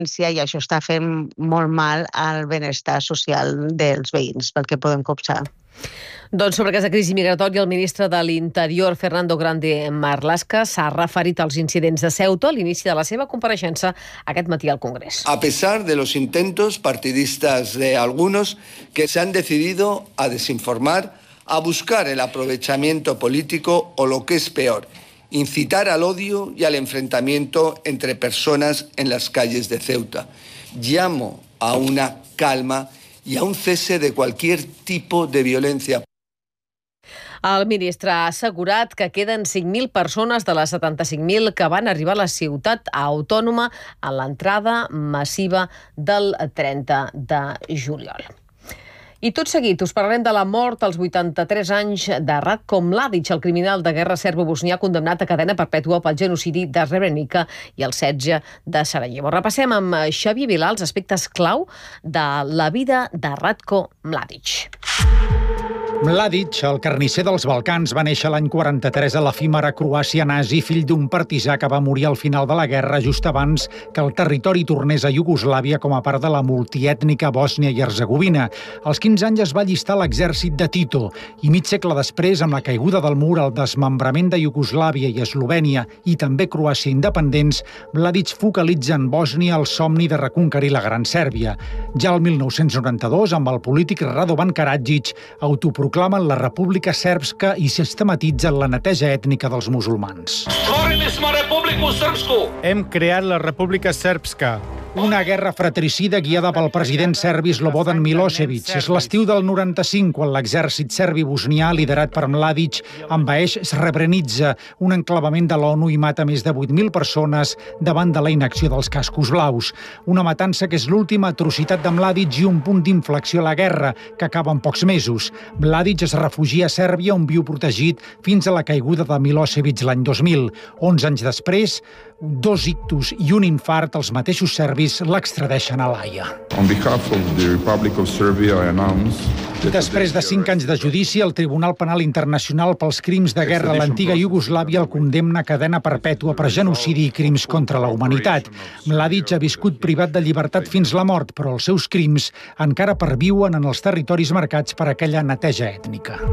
i això està fent molt mal al benestar social dels veïns, pel que podem copsar. Doncs sobre aquesta crisi migratòria, el ministre de l'Interior, Fernando Grande Marlaska, s'ha referit als incidents de Ceuta a l'inici de la seva compareixença aquest matí al Congrés. A pesar de los intentos partidistas de algunos que se han decidido a desinformar, a buscar el aprovechamiento político o lo que es peor, incitar al odio y al enfrentamiento entre personas en las calles de Ceuta. Llamo a una calma y a un cese de cualquier tipo de violencia. El ministre ha assegurat que queden 5.000 persones de les 75.000 que van arribar a la ciutat autònoma a l'entrada massiva del 30 de juliol. I tot seguit us parlarem de la mort als 83 anys de Ratko Mladic, el criminal de guerra serbo-bosnià condemnat a cadena perpètua pel genocidi de Srebrenica i el setge de Sarajevo. Repassem amb Xavier Vilà els aspectes clau de la vida de Ratko Mladic. Mladic, el carnisser dels Balcans, va néixer l'any 43 a l'efímera Croàcia nazi, fill d'un partisà que va morir al final de la guerra just abans que el territori tornés a Iugoslàvia com a part de la multiètnica Bòsnia i Herzegovina. Als 15 anys es va allistar a l'exèrcit de Tito i mig segle després, amb la caiguda del mur, el desmembrament de Iugoslàvia i Eslovènia i també Croàcia independents, Mladic focalitza en Bòsnia el somni de reconquerir la Gran Sèrbia. Ja el 1992, amb el polític Radovan Karadžić, autoproclamen la República Srpska i sistematitzen la neteja ètnica dels musulmans. Hem creat la República Srpska. Una guerra fratricida guiada pel president serbi Slobodan Milošević. És l'estiu del 95, quan l'exèrcit serbi-bosnià, liderat per Mladic, envaeix Srebrenica, un enclavament de l'ONU, i mata més de 8.000 persones davant de la inacció dels cascos blaus. Una matança que és l'última atrocitat de Mladic i un punt d'inflexió a la guerra, que acaba en pocs mesos. Mladic es refugia a Sèrbia, on viu protegit fins a la caiguda de Milošević l'any 2000. 11 anys després, 2 ictus i un infart, els mateixos serbis l'extradeixen a l'Haia. Després de 5 anys de judici, el Tribunal Penal Internacional pels crims de guerra a l'antiga Iugoslàvia el condemna a cadena perpètua per genocidi i crims contra la humanitat. Mladic ha viscut privat de llibertat fins la mort, però els seus crims encara perviuen en els territoris marcats per aquella neteja ètnica.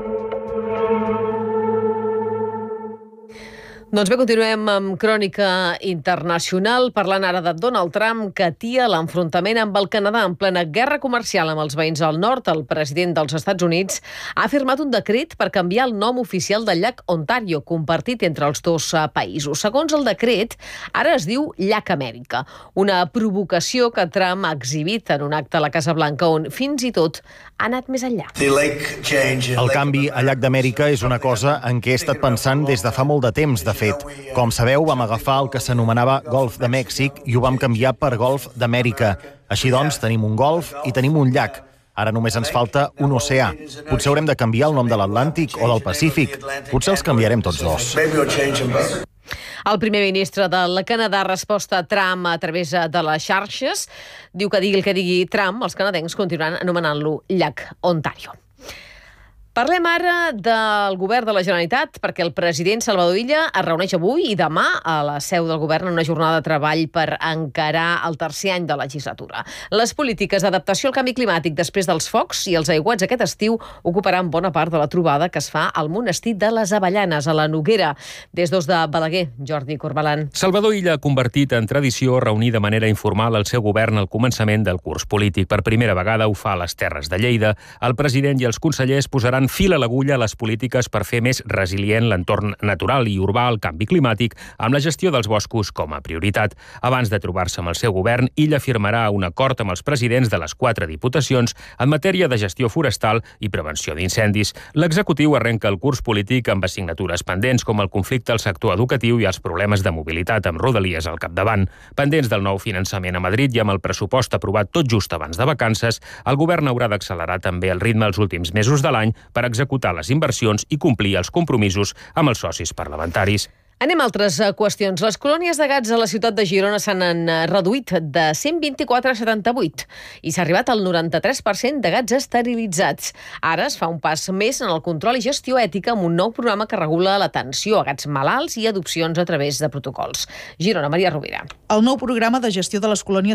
Doncs bé, continuem amb crònica internacional, parlant ara de Donald Trump, que atia l'enfrontament amb el Canadà en plena guerra comercial amb els veïns del nord. El president dels Estats Units ha firmat un decret per canviar el nom oficial del llac Ontario, compartit entre els dos països. Segons el decret, ara es diu llac Amèrica, una provocació que Trump ha exhibit en un acte a la Casa Blanca, on fins i tot ha anat més enllà. El canvi a llac d'Amèrica és una cosa en què he estat pensant des de fa molt de temps. De fet, com sabeu, vam agafar el que s'anomenava Golf de Mèxic i ho vam canviar per Golf d'Amèrica. Així doncs, tenim un golf i tenim un llac. Ara només ens falta un oceà. Potser haurem de canviar el nom de l'Atlàntic o del Pacífic. Potser els canviarem tots dos. El primer ministre del Canadà ha respost a Trump a través de les xarxes. Diu que digui el que digui Trump, els canadencs continuaran anomenant-lo llac Ontario. Parlem ara del govern de la Generalitat, perquè el president Salvador Illa es reuneix avui i demà a la seu del govern en una jornada de treball per encarar el tercer any de legislatura. Les polítiques d'adaptació al canvi climàtic després dels focs i els aiguats aquest estiu ocuparan bona part de la trobada que es fa al monestir de les Avellanes, a la Noguera. Des de Balaguer, Jordi Corbalan. Salvador Illa ha convertit en tradició reunir de manera informal el seu govern al començament del curs polític. Per primera vegada ho fa a les Terres de Lleida. El president i els consellers posaran fil a l'agulla a les polítiques per fer més resilient l'entorn natural i urbà al canvi climàtic, amb la gestió dels boscos com a prioritat. Abans de trobar-se amb el seu govern, Illa firmarà un acord amb els presidents de les 4 diputacions en matèria de gestió forestal i prevenció d'incendis. L'executiu arrenca el curs polític amb assignatures pendents, com el conflicte al sector educatiu i els problemes de mobilitat amb Rodalies al capdavant. Pendents del nou finançament a Madrid i amb el pressupost aprovat tot just abans de vacances, el govern haurà d'accelerar també el ritme els últims mesos de l'any per executar les inversions i complir els compromisos amb els socis parlamentaris. Anem a altres qüestions. Les colònies de gats a la ciutat de Girona s'han reduït de 124 a 78 i s'ha arribat al 93% de gats esterilitzats. Ara es fa un pas més en el control i gestió ètica amb un nou programa que regula l'atenció a gats malalts i adopcions a través de protocols. Girona, Maria Rovira. El nou programa de gestió de les colònies